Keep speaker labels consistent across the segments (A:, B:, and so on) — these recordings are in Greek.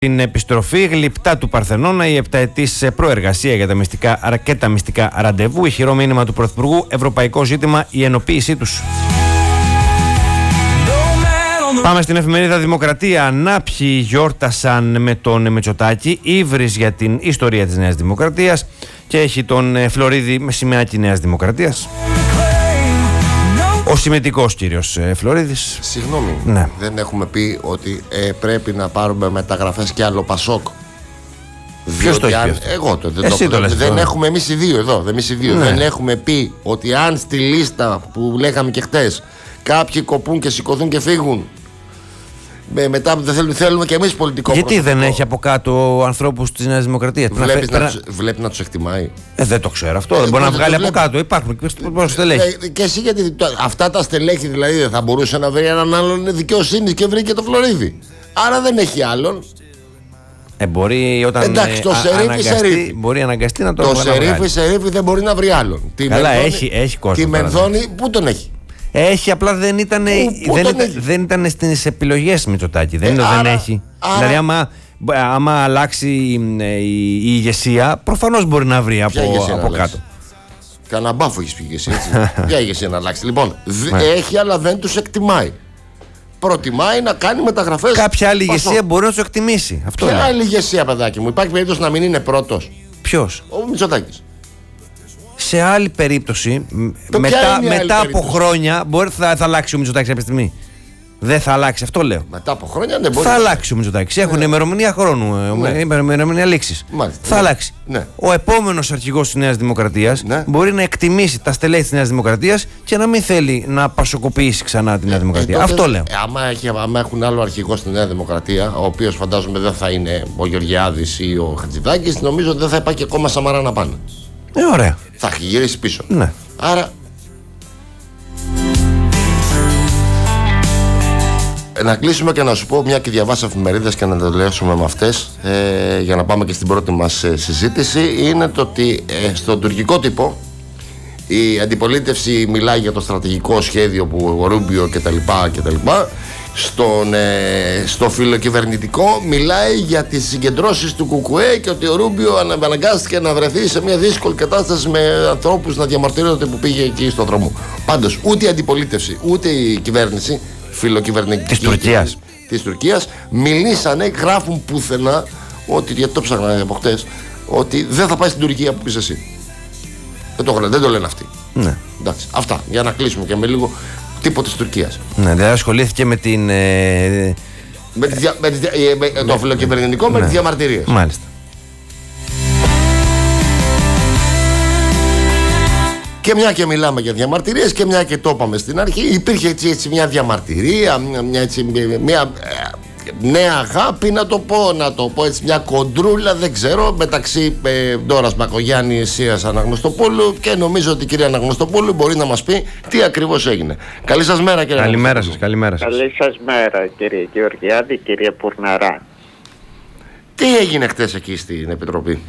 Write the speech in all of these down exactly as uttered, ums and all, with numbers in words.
A: Την επιστροφή γλυπτά του Παρθενώνα, η επταετής προεργασία για τα μυστικά και τα μυστικά ραντεβού, ηχηρό μήνυμα του Πρωθυπουργού, ευρωπαϊκό ζήτημα η ενοποίησή τους. Πάμε στην εφημερίδα Δημοκρατία. Νάπιοι γιόρτασαν με τον Μητσοτάκη, ύβρις για την ιστορία της Νέας Δημοκρατίας, και έχει τον Φλωρίδη με σημαίακι Νέας Δημοκρατίας. Ο συμμετικός κύριος Φλωρίδης.
B: Συγγνώμη,
A: ναι.
B: δεν έχουμε πει ότι ε, πρέπει να πάρουμε μεταγραφές και άλλο Πασόκ?
A: Ποιος το έχει
B: αν,
A: πει αυτό?
B: Εγώ το, δεν,
A: Εσύ
B: το,
A: το λες
B: δεν
A: αυτό.
B: έχουμε εμείς οι δύο εδώ, εμείς οι δύο.
A: Ναι.
B: Δεν έχουμε πει ότι αν στη λίστα που λέγαμε και χτες κάποιοι κοπούν και σηκωθούν και φύγουν, με, μετά δεν θέλουμε, θέλουμε και εμείς πολιτικό
A: Γιατί
B: προσωπικό.
A: δεν έχει από κάτω ανθρώπους της Νέας Δημοκρατίας?
B: Βλέπεις να,
A: να,
B: τους, βλέπει να τους εκτιμάει.
A: ε, δεν το ξέρω αυτό.
B: Ε,
A: δεν μπορεί να
B: δεν
A: βγάλει
B: το
A: από
B: βλέπω.
A: κάτω. Υπάρχουν και στελέχη.
B: Ε, και εσύ γιατί το, αυτά τα στελέχη δηλαδή δεν θα μπορούσε να βρει έναν άλλον δικαιοσύνη και βρήκε το Φλωρίδη. Άρα δεν έχει άλλον.
A: Ε, μπορεί όταν
B: Εντάξει, το
A: ε,
B: σερίφι,
A: αναγκαστεί,
B: σερίφι.
A: μπορεί αναγκαστεί να το,
B: Το
A: να
B: σερίφι,
A: βγάλει.
B: σερίφι δεν μπορεί να βρει άλλον. Τη
A: Καλά,
B: Μενδώνη-
A: έχει, έχει κόσμο.
B: Τη
A: τώρα,
B: Μενδώνη, πού τον έχει?
A: Έχει, απλά δεν ήταν,
B: πού
A: δεν,
B: τον
A: ήταν,
B: έχει?
A: δεν ήταν στις επιλογές Μητσοτάκη. Δεν
B: Ε,
A: είναι ότι
B: άρα-
A: δεν έχει.
B: άρα-
A: Δηλαδή, άμα, άμα αλλάξει η, η, η ηγεσία, προφανώς μπορεί να βρει από,
B: Ποια ηγεσία
A: από
B: να
A: κάτω.
B: Κανένα μπάφο έχει πει και εσύ, έτσι. Ποια ηγεσία να αλλάξει? Λοιπόν, δε-
A: Ναι.
B: έχει, αλλά δεν του εκτιμάει. Προτιμάει να κάνει μεταγραφές.
A: Κάποια άλλη
B: Πασόκ.
A: ηγεσία μπορεί να του εκτιμήσει. Αυτό
B: Ποια
A: λέω.
B: άλλη ηγεσία, παιδάκι μου? Υπάρχει περίπτωση να μην είναι πρώτος
A: Ποιος?
B: ο Μητσοτάκης?
A: Σε άλλη περίπτωση, μ,
B: Το ποια
A: μετά,
B: είναι η άλλη
A: μετά από
B: περίπτωση?
A: χρόνια, μπορεί, θα, θα αλλάξει ο Μητσοτάκης κάποια στιγμή. Δεν θα αλλάξει, αυτό λέω.
B: Μετά από χρόνια δεν μπορεί.
A: Θα αλλάξει ο Μητσοτάκης. Έχουν ημερομηνία χρόνου, ε,
B: Ναι.
A: ημερομηνία λήξης.
B: Μάλιστα,
A: Θα
B: ναι.
A: αλλάξει.
B: Ναι.
A: Ο επόμενος αρχηγός της Νέας Δημοκρατίας
B: Ναι.
A: μπορεί να εκτιμήσει τα στελέχη της Νέας Δημοκρατίας και να μην θέλει να πασοκοποιήσει ξανά τη Νέα Δημοκρατία.
B: Ε, τότε,
A: Αυτό λέω.
B: ε, άμα, έχει, άμα έχουν άλλο αρχηγό στη Νέα Δημοκρατία, ο οποίος φαντάζομαι δεν θα είναι ο Γεωργιάδης ή ο Χατζηδάκης, νομίζω ότι δεν θα υπάρχει ακόμα Σαμαρά να πάνε.
A: Ε, ωραία.
B: Θα έχει γυρίσει πίσω.
A: Ναι.
B: Άρα. Ε, να κλείσουμε και να σου πω, μια και διαβάσα εφημερίδες και να τελειώσουμε με αυτές, ε, για να πάμε και στην πρώτη μας ε, συζήτηση, είναι το ότι ε, στον τουρκικό τύπο η αντιπολίτευση μιλάει για το στρατηγικό σχέδιο που ο Ρούμπιο κτλ. κτλ. Στον, ε, στο φιλοκυβερνητικό μιλάει για τις συγκεντρώσεις του Κουκουέ και ότι ο Ρούμπιο αναγκάστηκε να βρεθεί σε μια δύσκολη κατάσταση με ανθρώπους να διαμαρτύρονται που πήγε εκεί στον δρόμο. Πάντως ούτε η αντιπολίτευση ούτε η κυβέρνηση φιλοκυβερνητική
A: Της Τουρκίας.
B: της Τουρκίας μιλήσανε, γράφουν πουθενά ότι, γιατί το ψάχνα από χτες, ότι δεν θα πάει στην Τουρκία που πεις εσύ. Δεν το, δεν το λένε αυτοί.
A: Ναι.
B: Εντάξει, αυτά για να κλείσουμε και με λίγο τίποτα της Τουρκίας.
A: Ναι, δηλαδή ασχολήθηκε με την. Ε,
B: Με, τη δια, με, τη, δια- ε, με το φιλοκυβερνητικό με
A: ναι.
B: τις διαμαρτυρίες.
A: Μάλιστα.
B: Και μια και μιλάμε για διαμαρτυρίες και μια και το είπαμε στην αρχή, υπήρχε έτσι, έτσι μια διαμαρτυρία, μια, μια, έτσι, μια ε, νέα αγάπη, να το πω, να το πω έτσι, μια κοντρούλα, δεν ξέρω, μεταξύ ε, Ντόρας Μπακογιάννη, Εσίας Αναγνωστοπούλου, και νομίζω ότι η κυρία Αναγνωστοπούλου μπορεί να μας πει τι ακριβώς έγινε. Καλή σας μέρα, κύριε
A: Καλημέρα σας, καλημέρα σας.
C: Καλή σας μέρα, κύριε Γεωργιάδη, κύριε Πουρναρά.
B: Τι έγινε χτες εκεί στην Επιτροπή?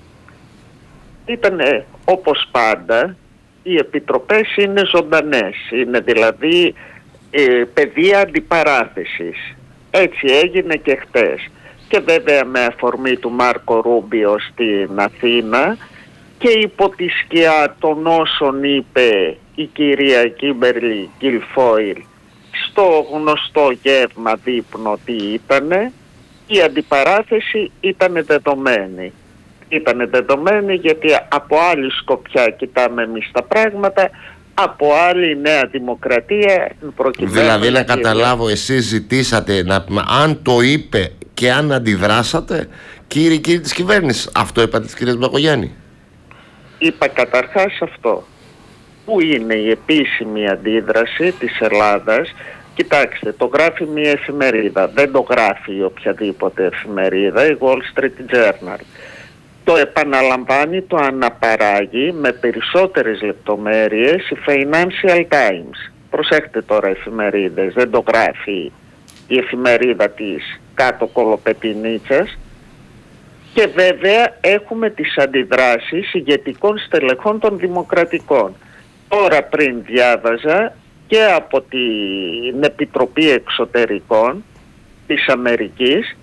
C: Ήτανε όπως πάντα, οι επιτροπές είναι ζωντανές, είναι δηλαδή ε, πεδία αντιπαράθεσης. Έτσι έγινε και χτες. Και βέβαια με αφορμή του Μάρκο Ρούμπιο στην Αθήνα και υπό τη σκιά των όσων είπε η κυρία Κίμπερλι Γκιλφόιλ στο γνωστό γεύμα δείπνο τι ήτανε, η αντιπαράθεση ήταν δεδομένη. Ήταν δεδομένη γιατί από άλλη σκοπιά κοιτάμε εμείς τα πράγματα, από άλλη η Νέα Δημοκρατία προκειμένου.
B: Δηλαδή να καταλάβω, εσείς ζητήσατε να, αν το είπε και αν αντιδράσατε, κύριοι κύριοι της κυβέρνησης, αυτό είπατε της κυρίας Μπακογιάννη?
C: Είπα καταρχάς αυτό. Πού είναι η επίσημη αντίδραση της Ελλάδας? Κοιτάξτε, το γράφει μια εφημερίδα, δεν το γράφει οποιαδήποτε εφημερίδα, η Wall Street Journal. Το επαναλαμβάνει, το αναπαράγει με περισσότερες λεπτομέρειες η Financial Times. Προσέχτε τώρα εφημερίδες, δεν το γράφει η εφημερίδα της κάτω κολοπετινίτσας. Και βέβαια έχουμε τις αντιδράσεις ηγετικών στελεχών των Δημοκρατικών. Τώρα πριν διάβαζα και από την Επιτροπή Εξωτερικών της Αμερικής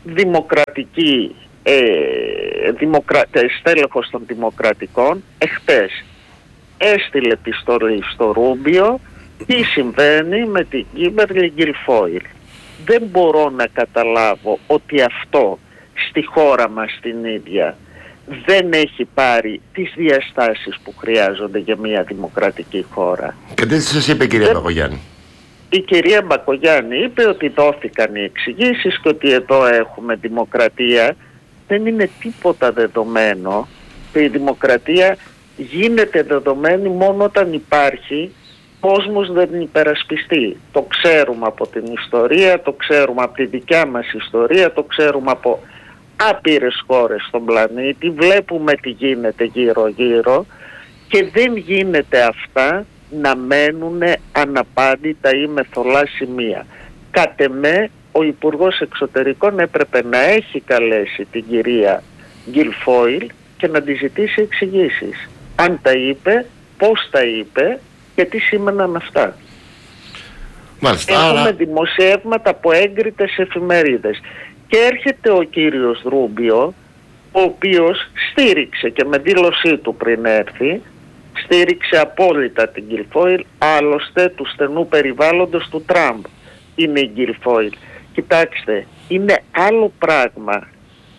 C: δημοκρατική ε, δημοκρα... στέλεχος των Δημοκρατικών εχθές έστειλε επιστολή στο Ρούμπιο τι συμβαίνει με την Κίμπερλι Γκιλφόιλ. Δεν μπορώ να καταλάβω ότι αυτό στη χώρα μας την ίδια δεν έχει πάρει τις διαστάσεις που χρειάζονται για μια δημοκρατική χώρα.
B: Και τι σας είπε η κυρία Μπακογιάννη?
C: Η κυρία Μπακογιάννη είπε ότι δόθηκαν οι εξηγήσεις και ότι εδώ έχουμε δημοκρατία. Δεν είναι τίποτα δεδομένο. Η δημοκρατία γίνεται δεδομένη μόνο όταν υπάρχει κόσμος δεν υπερασπιστεί. Το ξέρουμε από την ιστορία, το ξέρουμε από τη δικιά μας ιστορία, το ξέρουμε από άπειρες χώρες στον πλανήτη, βλέπουμε τι γίνεται γύρω γύρω και δεν γίνεται αυτά να μένουν αναπάντητα ή με θολά σημεία. Κατ' εμέ ο Υπουργός Εξωτερικών έπρεπε να έχει καλέσει την κυρία Γκιλφόιλ και να τη ζητήσει εξηγήσεις. Αν τα είπε, πώς τα είπε και τι σήμαιναν αυτά.
B: Μάλιστα,
C: Έχουμε
B: άρα...
C: δημοσιεύματα από έγκριτες εφημερίδες. Και έρχεται ο κύριος Ρούμπιο, ο οποίος στήριξε και με δήλωσή του πριν έρθει, στήριξε απόλυτα την Γκιλφόιλ, άλλωστε του στενού περιβάλλοντος του Τραμπ είναι η Γκιλφόιλ. Κοιτάξτε, είναι άλλο πράγμα.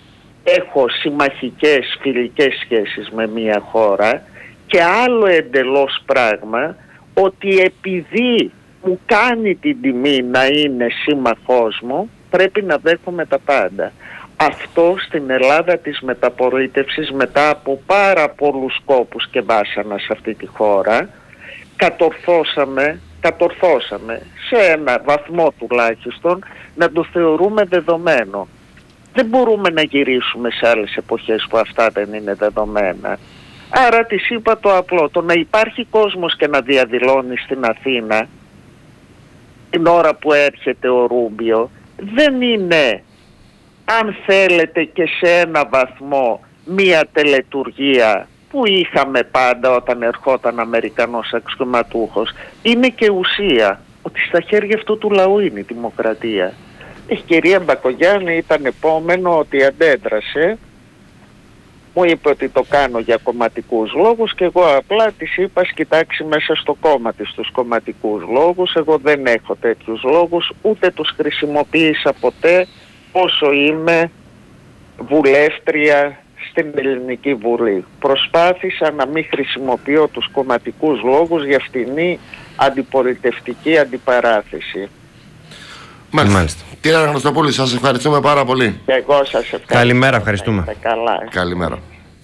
C: Έχω συμμαχικές φιλικές σχέσεις με μια χώρα και άλλο εντελώς πράγμα ότι επειδή μου κάνει την τιμή να είναι σύμμαχός μου πρέπει να δέχομαι τα πάντα. Αυτό στην Ελλάδα της μεταπολίτευσης μετά από πάρα πολλούς κόπους και βάσανα σε αυτή τη χώρα κατορθώσαμε, κατορθώσαμε σε ένα βαθμό τουλάχιστον να το θεωρούμε δεδομένο. Δεν μπορούμε να γυρίσουμε σε άλλες εποχές που αυτά δεν είναι δεδομένα. Άρα της είπα το απλό, το να υπάρχει κόσμος και να διαδηλώνει στην Αθήνα την ώρα που έρχεται ο Ρούμπιο δεν είναι, αν θέλετε, και σε ένα βαθμό μία τελετουργία που είχαμε πάντα όταν ερχόταν Αμερικανός αξιωματούχος. Είναι και ουσία ότι στα χέρια αυτού του λαού είναι η δημοκρατία. Η κυρία Μπακογιάννη ήταν επόμενο ότι αντέδρασε, μου είπε ότι το κάνω για κομματικούς λόγους και εγώ απλά της είπα κοιτάξει μέσα στο κόμμα της τους κομματικούς λόγους. Εγώ δεν έχω τέτοιους λόγους, ούτε τους χρησιμοποίησα ποτέ όσο είμαι βουλεύτρια στην Ελληνική Βουλή. Προσπάθησα να μην χρησιμοποιώ τους κομματικούς λόγους για φτηνή αντιπολιτευτική αντιπαράθεση.
B: Μάλιστα. Μάλιστα. Κύριε Αναγνωστοπούλη, σας ευχαριστούμε πάρα πολύ.
C: Και εγώ σας ευχαριστώ.
A: Καλημέρα, ευχαριστούμε.
C: Καλά.
B: Καλημέρα.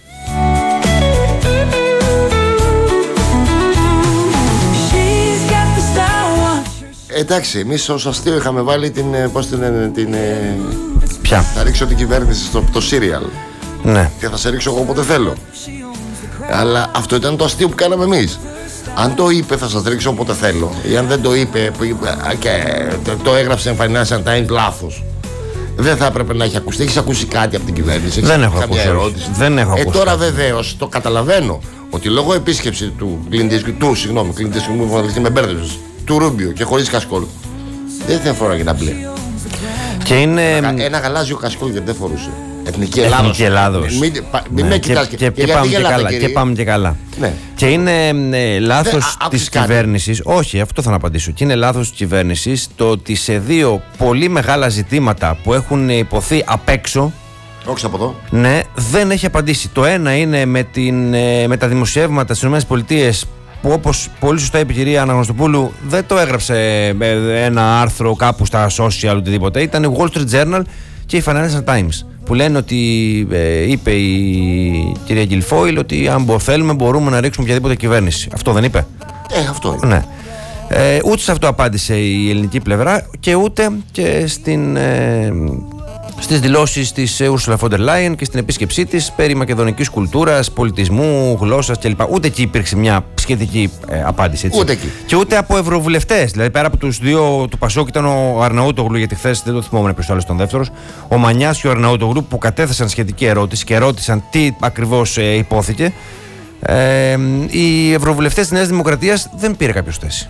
B: Εντάξει, εμείς ως αστείο είχαμε βάλει την, πώς την, την,
A: Ποια?
B: θα ρίξω την κυβέρνηση στο το serial.
A: Ναι.
B: Και θα σε ρίξω εγώ όποτε θέλω. Αλλά αυτό ήταν το αστείο που κάναμε εμείς. Αν το είπε θα σας ρίξω όποτε θέλω. Ή αν δεν το είπε και το έγραψε Financial Times λάθος, δεν θα έπρεπε να έχει ακουστεί. Έχεις ακούσει κάτι από την κυβέρνηση?
A: Δεν έχω ακούσει. Ερώτηση. Δεν έχω
B: ε,
A: ακούσει.
B: Τώρα βεβαίως το καταλαβαίνω ότι λόγω επίσκεψη του Κλίντης, του συγγνώμη, Κλίντης με μπέρδεψες, του Ρούμπιο και χωρίς κασκόλ, δεν θα φοράγε να μπλε.
A: Και είναι...
B: Ένα, ένα γαλάζιο κασκόλ γιατί δεν φορούσε. Εθνική
A: Ελλάδος.
B: Εθνική Ελλάδος. Μην, μην
A: ναι,
B: με
A: και,
B: κοιτάς
A: και,
B: και,
A: και,
B: και,
A: πάμε και, καλά,
B: κύριε.
A: και πάμε και καλά.
B: Ναι.
A: Και είναι ε, λάθος
B: Δε,
A: της κυβέρνησης. Όχι, αυτό θα να απαντήσω. Και είναι λάθος της κυβέρνησης το ότι σε δύο πολύ μεγάλα ζητήματα που έχουν υποθεί απ' έξω,
B: όχι από εδώ,
A: ναι, δεν έχει απαντήσει. Το ένα είναι με, την, ε, με τα δημοσιεύματα στις ΗΠΑ που, όπως πολύ σωστά είπε η κυρία Αναγνωστοπούλου, δεν το έγραψε ε, ένα άρθρο κάπου στα social οτιδήποτε. Ήταν η Wall Street Journal και η Financial Times που λένε ότι ε, είπε η κυρία Γκιλφόιλ ότι αν θέλουμε μπορούμε να ρίξουμε οποιαδήποτε κυβέρνηση. Αυτό δεν είπε?
B: Ε, αυτό είναι.
A: Ναι. Ε, ούτε σε αυτό απάντησε η ελληνική πλευρά και ούτε και στην, ε, στις δηλώσεις της Ursula von der Leyen και στην επίσκεψή της περί μακεδονικής κουλτούρας, πολιτισμού, γλώσσας κλπ. Ούτε εκεί υπήρξε μια σχετική ε, απάντηση. Έτσι.
B: Ούτε εκεί.
A: Και ούτε από ευρωβουλευτές. Δηλαδή πέρα από τους δύο του Πασόκ ήταν ο Αρναούτογλου, γιατί χθες δεν το θυμόμουν ποιος άλλος ήταν δεύτερος, ο Μανιάς και ο Αρναούτογλου που κατέθεσαν σχετική ερώτηση και ρώτησαν τι ακριβώς ε, υπόθηκε. Ε, οι ευρωβουλευτές της Νέας Δημοκρατίας δεν πήρε κάποιος θέση.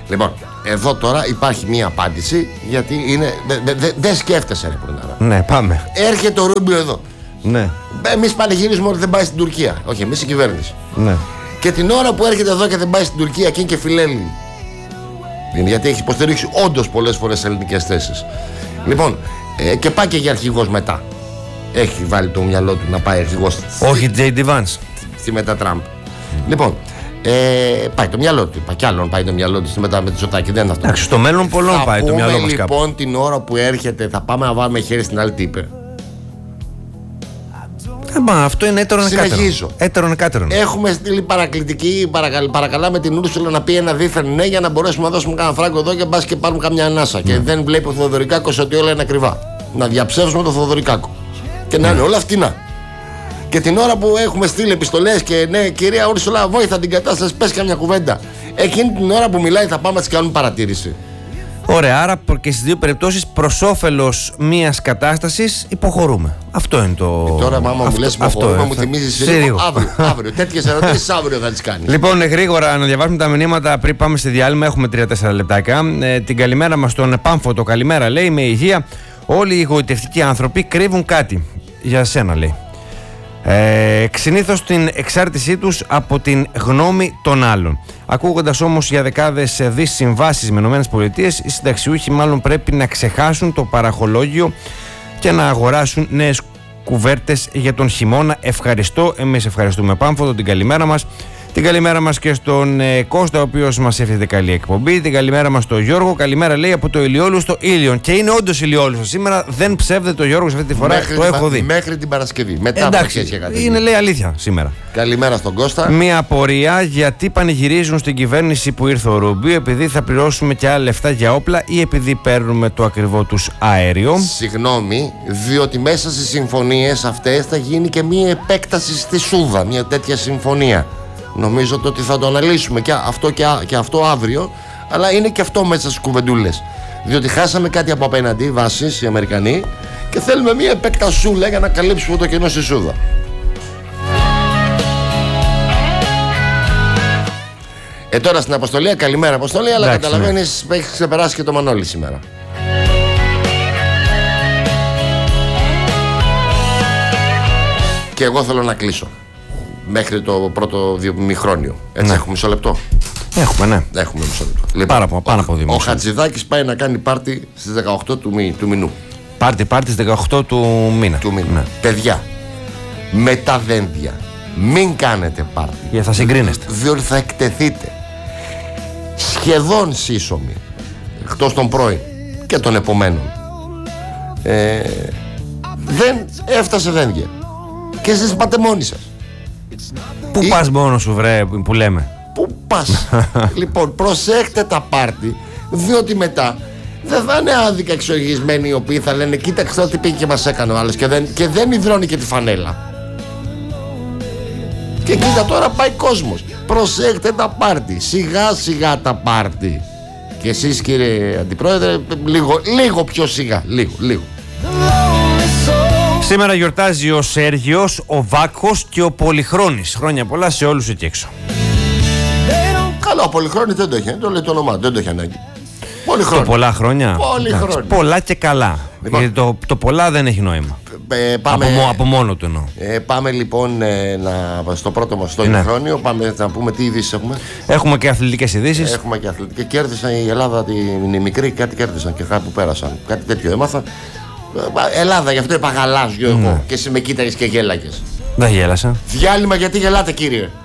B: Λοιπόν, εδώ τώρα υπάρχει μία απάντηση, γιατί είναι. Δεν δε, δε σκέφτεσαι, ρε Πουρνάρα.
A: Ναι, πάμε.
B: Έρχεται ο Ρούμπιο εδώ.
A: Ναι.
B: Εμείς πανηγυρίζουμε ότι δεν πάει στην Τουρκία. Όχι, εμείς η κυβέρνηση.
A: Ναι.
B: Και την ώρα που έρχεται εδώ και δεν πάει στην Τουρκία, εκείνη και φιλέλληνη. Γιατί έχει υποστηρίξει όντως πολλές φορές ελληνικές θέσεις. Λοιπόν, ε, και πάει και για αρχηγός μετά. Έχει βάλει το μυαλό του να πάει αρχηγός.
A: Όχι τζέι ντι Vance.
B: Στη μετά Τραμπ. Mm. Λοιπόν, ε, πάει το μυαλό του. Πάει κι άλλον πάει το μυαλό του στη μετά με τη Μητσοτάκη. Δεν είναι αυτό.
A: Εντάξει, στο μέλλον πολλών πάει το μυαλό μας κάπου.
B: Λοιπόν, την ώρα που έρχεται, θα πάμε να βάλουμε χέρι στην άλλη, τι είπε.
A: Ε, μα αυτό είναι έτερον
B: Συνεχίζω.
A: Έτερον κάτερον.
B: Έχουμε στείλει παρακλητική, παρακαλ, παρακαλάμε την Ούρσουλα να πει ένα δίθεν ναι για να μπορέσουμε να δώσουμε κανένα φράγκο εδώ και μπα και πάρουμε καμιά ανάσα. Mm. Και δεν βλέπει ο Θεοδωρικάκος ότι όλα είναι ακριβά. Να διαψεύσουμε τον Θεοδωρικάκο. Και να είναι όλα φτηνά. Και την ώρα που έχουμε στείλει επιστολές και ναι, κυρία Ούρσουλα, βόηθα την κατάσταση, πες καμιά κουβέντα. Εκείνη την ώρα που μιλάει θα πάμε να τη κάνουμε παρατήρηση.
A: Ωραία, άρα και στις δύο περιπτώσεις προς όφελος μιας κατάστασης υποχωρούμε. Αυτό είναι το.
B: Και τώρα, μάμα μου λες υποχωρούμε, μου θυμίζεις λίγο. Αύριο, αύριο. Τέτοιες ερωτήσεις αύριο θα τις κάνεις.
A: Λοιπόν, γρήγορα να διαβάσουμε τα μηνύματα πριν πάμε στη διάλειμμα. Έχουμε τρία τέσσερα λεπτάκια. Ε, την καλημέρα μας στον Πάμφωτο. Καλημέρα, λέει, με υγεία. Όλοι οι εγωιτευτικοί άνθρωποι κρύβουν κάτι. Για σένα, λέει. Ε, συνήθως την εξάρτησή τους από την γνώμη των άλλων. Ακούγοντας όμως για δεκάδες δις συμβάσεις με ΗΠΑ, οι συνταξιούχοι μάλλον πρέπει να ξεχάσουν το παραχολόγιο και να αγοράσουν νέες κουβέρτες για τον χειμώνα. Ευχαριστώ. Εμείς ευχαριστούμε, Πάμφωτο, την καλημέρα μας. Την καλημέρα μας και στον ε, Κώστα, ο οποίος μας εύχεται καλή εκπομπή. Την καλημέρα μας στον Γιώργο. Καλημέρα, λέει, από το Ηλιόλου στο Ήλιον. Και είναι όντως Ηλιόλου. Σήμερα δεν ψεύδεται ο Γιώργος αυτή τη φορά.
B: Μέχρι
A: το
B: την,
A: έχω δει.
B: Μέχρι την Παρασκευή. Μετά
A: εντάξει,
B: από κάτι.
A: είναι, λέει, αλήθεια σήμερα.
B: Καλημέρα στον Κώστα.
A: Μία απορία, γιατί πανηγυρίζουν στην κυβέρνηση που ήρθε ο Ρούμπιο, επειδή θα πληρώσουμε και άλλα λεφτά για όπλα ή επειδή παίρνουμε το ακριβό τους αέριο.
B: Συγγνώμη, διότι μέσα στις συμφωνίες αυτές θα γίνει και μία επέκταση στη Σούδα. Μία τέτοια συμφωνία. Νομίζω ότι θα το αναλύσουμε και αυτό, και, και αυτό αύριο, αλλά είναι και αυτό μέσα στις κουβεντούλες. Διότι χάσαμε κάτι από απέναντι, βάσεις οι Αμερικανοί, και θέλουμε μία επέκτασούλα για να καλύψουμε το κενό στη Σούδα. Ε, τώρα στην Αποστολή, καλημέρα Αποστολή, αλλά
A: εντάξει,
B: καταλαβαίνεις, ναι, έχει ξεπεράσει και το Μανώλη σήμερα. Και εγώ θέλω να κλείσω μέχρι το πρώτο μηχρόνιο. Έτσι, ναι. Έχουμε μισό λεπτό.
A: Έχουμε, ναι.
B: Έχουμε μισό λεπτό.
A: Λοιπόν, πάρα, ο, πάνω από δύο.
B: Ο Χατζηδάκης πάει να κάνει πάρτι στις δεκαοκτώ του, μη, του μηνού.
A: Πάρτι, πάρτι στις δεκαοκτώ του μήνα.
B: Του μήνα.
A: Ναι.
B: Παιδιά, με τα δέντια, μην κάνετε πάρτι.
A: Γιατί θα συγκρίνεστε.
B: Διότι θα εκτεθείτε. Σχεδόν σύσσωμοι. Εκτός των πρώην και των επομένων. Ε, δεν έφτασε δέντια. Και εσείς πάτε μόνοι σας.
A: Πού Ή... πας μόνος σου, βρε, που λέμε.
B: Πού πας. Λοιπόν, προσέχτε τα πάρτι, διότι μετά δεν θα είναι άδικα εξοργισμένοι οι οποίοι θα λένε κοίταξε ό,τι πήγε και μας έκανε ο άλλος και δεν, και δεν υδρώνει και τη φανέλα. Και κοίτα τώρα πάει κόσμος. Προσέχτε τα πάρτι, σιγά σιγά τα πάρτι. Και εσείς, κύριε Αντιπρόεδρε, λίγο, λίγο πιο σιγά, λίγο, λίγο.
A: Σήμερα γιορτάζει ο Σέργιος, ο Βάκχος και ο Πολυχρόνης. Χρόνια πολλά σε όλους εκεί έξω.
B: Καλά, ο Πολυχρόνης δεν το έχει, το λέει το όνομά, δεν το έχει ανάγκη. Πολυχρόνη.
A: Το πολλά χρόνια.
B: Πολυχρόνη.
A: Πολλά και καλά. Λοιπόν, γιατί το, το πολλά δεν έχει νόημα.
B: Ε, πάμε,
A: από, από μόνο του εννοώ.
B: Ε, πάμε λοιπόν ε, να, στο πρώτο μας στο ημιχρόνιο. Ναι. Πάμε να πούμε τι ειδήσεις έχουμε.
A: Έχουμε και αθλητικές ειδήσεις.
B: Έχουμε και αθλητικές. Κέρδισαν η Ελλάδα την μικρή, κάτι κέρδισαν και κάτι που πέρασαν. Κάτι τέτοιο έμαθα. Ελλάδα, γι' αυτό είπα γαλάζιο εγώ. Ναι. Και εσύ με κοίταγες και γέλαγες.
A: Δεν γέλασα.
B: Διάλειμμα, γιατί γελάτε, κύριε.